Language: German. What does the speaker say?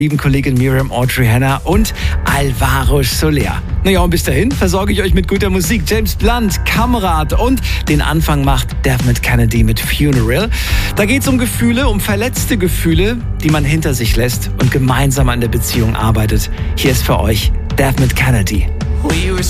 lieben Kollegin Miriam Audrey Hanna und Alvaro Soler. Naja, und bis dahin versorge ich euch mit guter Musik. James Blunt, Kamerad und den Anfang macht Dermot Kennedy mit Funeral. Da geht's um Gefühle, um verletzte Gefühle, die man hinter sich lässt und gemeinsam an der Beziehung arbeitet. Hier ist für euch Dermot Kennedy.